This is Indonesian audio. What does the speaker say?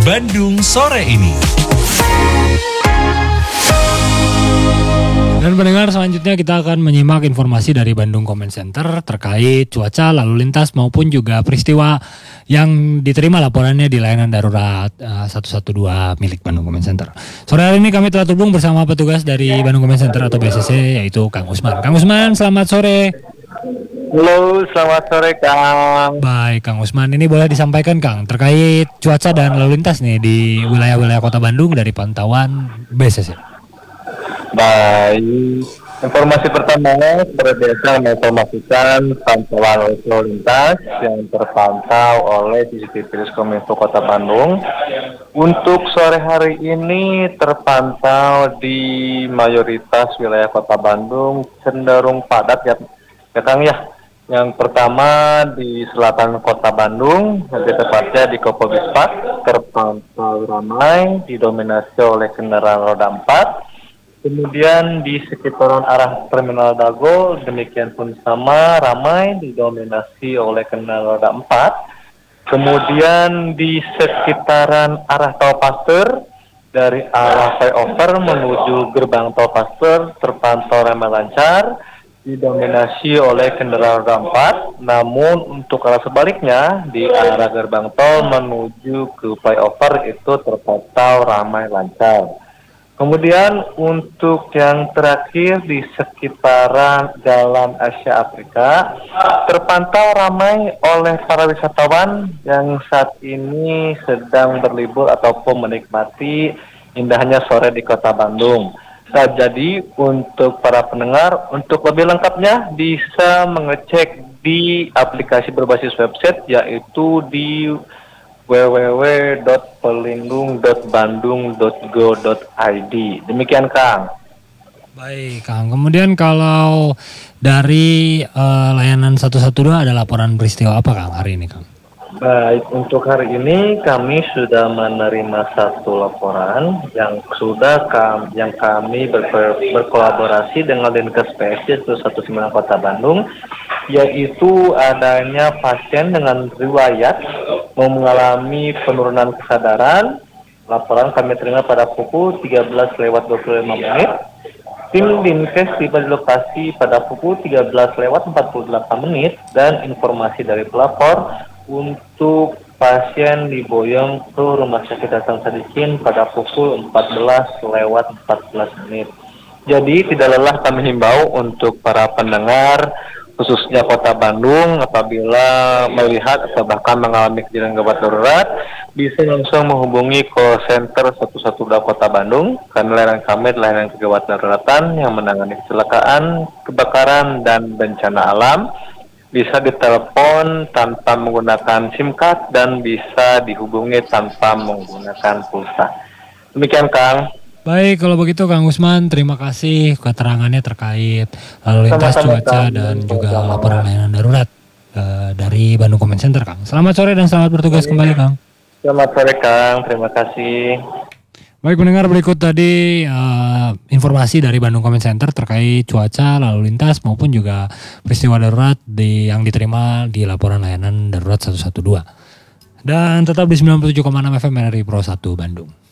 Bandung sore ini. Dan pendengar, selanjutnya kita akan menyimak informasi dari Bandung Comment Center terkait cuaca, lalu lintas maupun juga peristiwa yang diterima laporannya di layanan darurat 112 milik Bandung Comment Center. Sore hari ini kami telah terhubung bersama petugas dari Bandung Comment Center atau BCC, yaitu Kang Usman. Kang Usman, selamat sore. Halo, selamat sore Kang. Baik, Kang Usman, ini boleh disampaikan Kang terkait cuaca dan lalu lintas nih di wilayah-wilayah Kota Bandung dari pantauan BCC. Baik, informasi pertama seperti biasa menginformasikan pantauan lalu lintas yang terpantau oleh CCTV Kominfo Kota Bandung. Untuk sore hari ini terpantau di mayoritas wilayah Kota Bandung cenderung padat ya Kang ya. Yang pertama di selatan Kota Bandung, lebih tepatnya di Kopo Bispak, terpantau ramai didominasi oleh kendaraan roda 4. Kemudian di sekitaran arah Terminal Dago, demikian pun sama, ramai didominasi oleh kendaraan roda 4. Kemudian di sekitaran arah Tol Pasteur, dari arah flyover menuju gerbang Tol Pasteur, terpantau ramai lancar, didominasi oleh kendaraan roda 4. Namun untuk arah sebaliknya, di arah gerbang Tol menuju ke flyover itu terpantau ramai lancar. Kemudian untuk yang terakhir di sekitaran Jalan Asia Afrika terpantau ramai oleh para wisatawan yang saat ini sedang berlibur ataupun menikmati indahnya sore di Kota Bandung. Nah, jadi untuk para pendengar, untuk lebih lengkapnya bisa mengecek di aplikasi berbasis website yaitu di www.pelindung.bandung.go.id. Demikian Kang. Baik Kang, kemudian kalau dari layanan 112 ada laporan peristiwa apa Kang hari ini Kang? Baik, untuk hari ini kami sudah menerima satu laporan yang kami berkolaborasi dengan Dinkes PSC 119 Kota Bandung, yaitu adanya pasien dengan riwayat mengalami penurunan kesadaran. Laporan kami terima pada pukul 13:25 menit. Tim Dinkes tiba di lokasi pada pukul 13:48 menit dan informasi dari pelapor untuk pasien diboyong ke Rumah Sakit Hasan Sadikin pada pukul 14:14 menit. Jadi tidak lelah kami himbau untuk para pendengar khususnya Kota Bandung apabila melihat atau bahkan mengalami kejadian gawat darurat bisa langsung menghubungi call center 112 Kota Bandung karena layanan kami adalah layanan kegawat daruratan yang menangani kecelakaan, kebakaran dan bencana alam. Bisa ditelepon tanpa menggunakan SIM card dan bisa dihubungi tanpa menggunakan pulsa. Demikian Kang. Baik, kalau begitu Kang Usman, terima kasih keterangannya terkait lalu lintas cuaca dan juga laporan layanan darurat dari Bandung Comment Center Kang. Selamat sore dan selamat bertugas kembali Kang. Selamat sore Kang, terima kasih. Baik pendengar, berikut tadi informasi dari Bandung Comment Center terkait cuaca, lalu lintas maupun juga peristiwa darurat yang diterima di laporan layanan darurat 112. Dan tetap di 97,6 FM RRI Pro 1 Bandung.